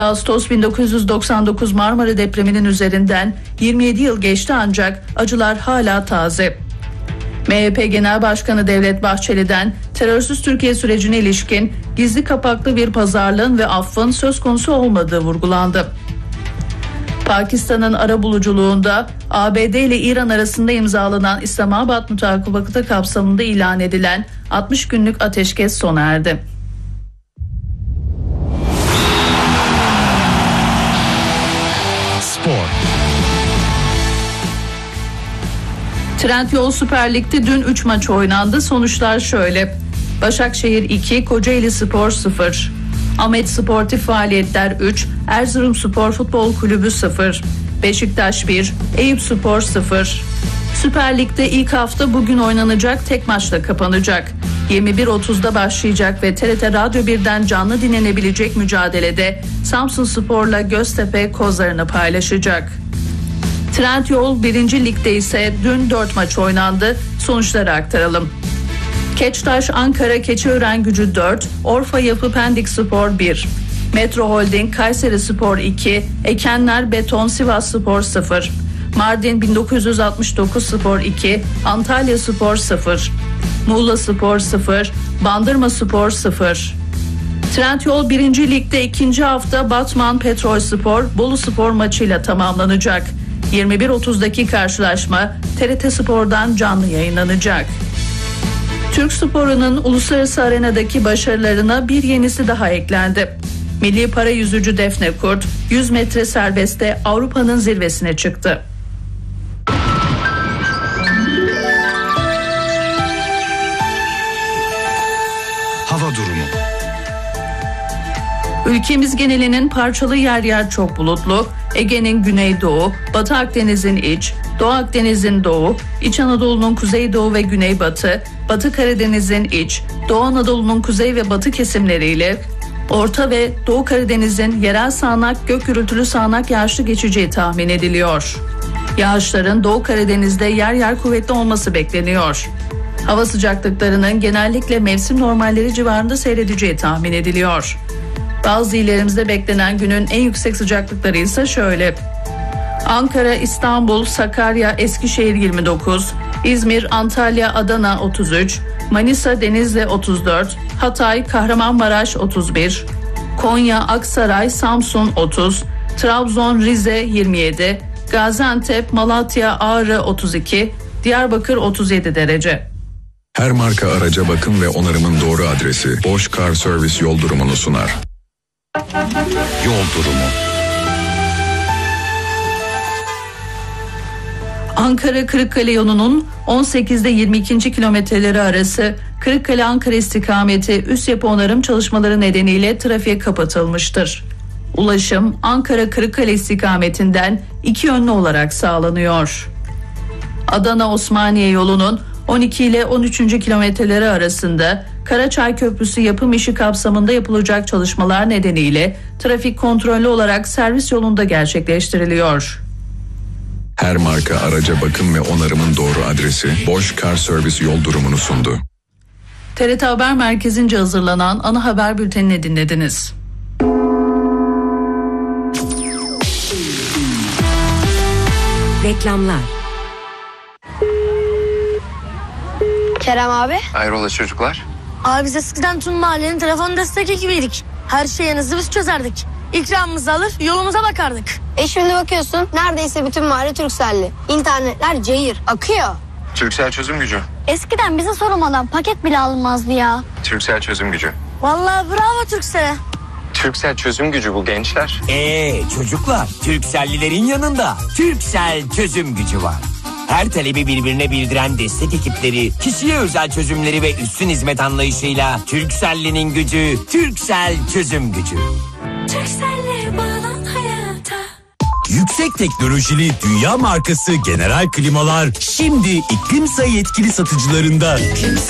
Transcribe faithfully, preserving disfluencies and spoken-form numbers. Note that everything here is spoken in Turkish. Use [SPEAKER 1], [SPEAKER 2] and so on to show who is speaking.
[SPEAKER 1] Ağustos bin dokuz yüz doksan dokuz Marmara depreminin üzerinden yirmi yedi yıl geçti ancak acılar hala taze. M H P Genel Başkanı Devlet Bahçeli'den terörsüz Türkiye sürecine ilişkin gizli kapaklı bir pazarlığın ve affın söz konusu olmadığı vurgulandı. Pakistan'ın arabuluculuğunda A B D ile İran arasında imzalanan İslamabad Mutabakat kapsamında ilan edilen altmış günlük ateşkes sona erdi.
[SPEAKER 2] Spor.
[SPEAKER 1] Trendyol Süper Lig'de dün üç maç oynandı. Sonuçlar şöyle: Başakşehir iki, Kocaelispor sıfır, Ahmet Sportif Faaliyetler üç, Erzurumspor Futbol Kulübü sıfır, Beşiktaş bir, Eyüpspor sıfır. Süper Lig'de ilk hafta bugün oynanacak, tek maçla kapanacak. yirmi bir otuzda başlayacak ve T R T Radyo birden canlı dinlenebilecek mücadelede Samsunspor'la Göztepe kozlarını paylaşacak. Trendyol birinci Lig'de ise dün dört maç oynandı. Sonuçları aktaralım. Keçtaş Ankara Keçiören-Gücü dört, Orfa Yapı Pendikspor bir, Metro Holding Kayserispor iki, Ekenler Beton Sivasspor sıfır, Mardin bin dokuz yüz altmış dokuz Spor iki, Antalyaspor sıfır, Muğlaspor sıfır, Bandırmaspor sıfır. Trendyol birinci Lig'de ikinci hafta Batman Petrolspor Boluspor maçıyla tamamlanacak. yirmi bir otuzdaki karşılaşma T R T Spor'dan canlı yayınlanacak. Türk sporunun uluslararası arenadaki başarılarına bir yenisi daha eklendi. Milli para yüzücü Defne Kurt yüz metre serbestte Avrupa'nın zirvesine çıktı.
[SPEAKER 2] Hava durumu.
[SPEAKER 1] Ülkemiz genelinin parçalı yer yer çok bulutlu. Ege'nin güneydoğu, Batı Akdeniz'in iç, Doğu Akdeniz'in doğu, İç Anadolu'nun kuzeydoğu ve güneybatı, Batı Karadeniz'in iç, Doğu Anadolu'nun kuzey ve batı kesimleriyle Orta ve Doğu Karadeniz'in yerel sağanak gök gürültülü sağanak yağışlı geçeceği tahmin ediliyor. Yağışların Doğu Karadeniz'de yer yer kuvvetli olması bekleniyor. Hava sıcaklıklarının genellikle mevsim normalleri civarında seyredeceği tahmin ediliyor. Bazı illerimizde beklenen günün en yüksek sıcaklıkları ise şöyle: Ankara, İstanbul, Sakarya, Eskişehir yirmi dokuz, İzmir, Antalya, Adana otuz üç, Manisa, Denizli otuz dört, Hatay, Kahramanmaraş otuz bir, Konya, Aksaray, Samsun otuz, Trabzon, Rize yirmi yedi, Gaziantep, Malatya, Ağrı otuz iki, Diyarbakır otuz yedi derece.
[SPEAKER 3] Her marka araca bakım ve onarımın doğru adresi Bosch Car Service yol durumunu sunar.
[SPEAKER 2] Yol durumu.
[SPEAKER 1] Ankara Kırıkkale yolunun on sekizde yirmi ikinci kilometreleri arası Kırıkkale Ankara istikameti üst yapı onarım çalışmaları nedeniyle trafiğe kapatılmıştır. Ulaşım Ankara Kırıkkale istikametinden iki yönlü olarak sağlanıyor. Adana Osmaniye yolunun on iki ile on üçüncü kilometreleri arasında Karaçay Köprüsü yapım işi kapsamında yapılacak çalışmalar nedeniyle trafik kontrollü olarak servis yolunda gerçekleştiriliyor.
[SPEAKER 3] Her marka araca bakım ve onarımın doğru adresi Bosch Car Service yol durumunu sundu.
[SPEAKER 1] T R T Haber Merkezi'nce hazırlanan ana haber bültenini dinlediniz.
[SPEAKER 4] Reklamlar.
[SPEAKER 5] Kerem abi.
[SPEAKER 6] Hayrola çocuklar?
[SPEAKER 5] Abi biz eskiden tüm mahallenin telefon destek ekibiydik. Her şeyi hızlı biz çözerdik. İkramımızı alır yolumuza bakardık.
[SPEAKER 7] E şimdi bakıyorsun neredeyse bütün mahalle Turkcell'li. İnternetler cayır akıyor.
[SPEAKER 6] Turkcell çözüm gücü.
[SPEAKER 8] Eskiden bize sorulmadan paket bile alınmazdı ya.
[SPEAKER 6] Turkcell çözüm gücü.
[SPEAKER 5] Vallahi bravo Turkcell'e.
[SPEAKER 6] Turkcell çözüm gücü bu gençler.
[SPEAKER 9] Eee çocuklar, Turkcell'lilerin yanında Turkcell çözüm gücü var. Her talebi birbirine bildiren destek ekipleri, kişiye özel çözümleri ve üstün hizmet anlayışıyla Turkcell'linin gücü, Turkcell çözüm gücü.
[SPEAKER 8] Turkcell'le bağlan hayata.
[SPEAKER 2] Yüksek teknolojili dünya markası General Klimalar şimdi iklim sayı yetkili satıcılarında.
[SPEAKER 8] İklim